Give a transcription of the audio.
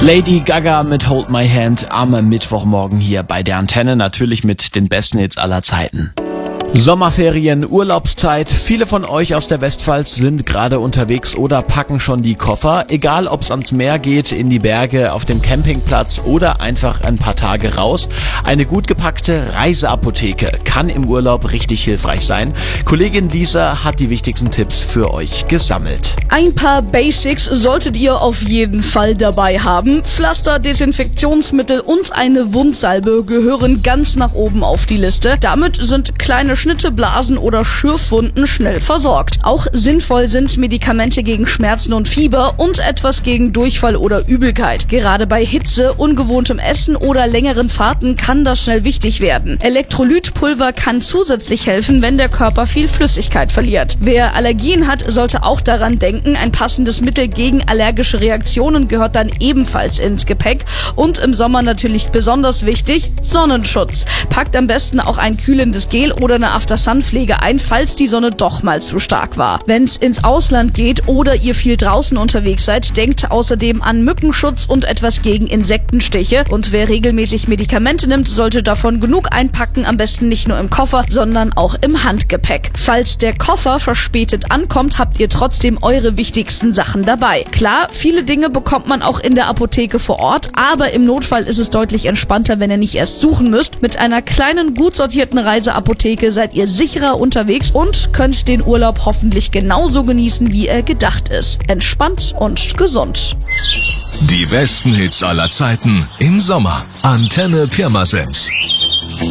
Lady Gaga mit Hold My Hand am Mittwochmorgen hier bei der Antenne, natürlich mit den besten Hits aller Zeiten. Sommerferien, Urlaubszeit. Viele von euch aus der Westpfalz sind gerade unterwegs oder packen schon die Koffer. Egal, ob es ans Meer geht, in die Berge, auf dem Campingplatz oder einfach ein paar Tage raus. Eine gut gepackte Reiseapotheke kann im Urlaub richtig hilfreich sein. Kollegin Lisa hat die wichtigsten Tipps für euch gesammelt. Ein paar Basics solltet ihr auf jeden Fall dabei haben. Pflaster, Desinfektionsmittel und eine Wundsalbe gehören ganz nach oben auf die Liste. Damit sind kleine Schnitte, Blasen oder Schürfwunden schnell versorgt. Auch sinnvoll sind Medikamente gegen Schmerzen und Fieber und etwas gegen Durchfall oder Übelkeit. Gerade bei Hitze, ungewohntem Essen oder längeren Fahrten kann das schnell wichtig werden. Elektrolytpulver kann zusätzlich helfen, wenn der Körper viel Flüssigkeit verliert. Wer Allergien hat, sollte auch daran denken, ein passendes Mittel gegen allergische Reaktionen gehört dann ebenfalls ins Gepäck. Und im Sommer natürlich besonders wichtig, Sonnenschutz. Packt am besten auch ein kühlendes Gel oder eine After-Sun-Pflege ein, falls die Sonne doch mal zu stark war. Wenn es ins Ausland geht oder ihr viel draußen unterwegs seid, denkt außerdem an Mückenschutz und etwas gegen Insektenstiche. Und wer regelmäßig Medikamente nimmt, sollte davon genug einpacken, am besten nicht nur im Koffer, sondern auch im Handgepäck. Falls der Koffer verspätet ankommt, habt ihr trotzdem eure wichtigsten Sachen dabei. Klar, viele Dinge bekommt man auch in der Apotheke vor Ort, aber im Notfall ist es deutlich entspannter, wenn ihr nicht erst suchen müsst. Mit einer kleinen, gut sortierten Reiseapotheke seid ihr sicherer unterwegs und könnt den Urlaub hoffentlich genauso genießen, wie er gedacht ist. Entspannt und gesund. Die besten Hits aller Zeiten im Sommer. Antenne Pirmasens.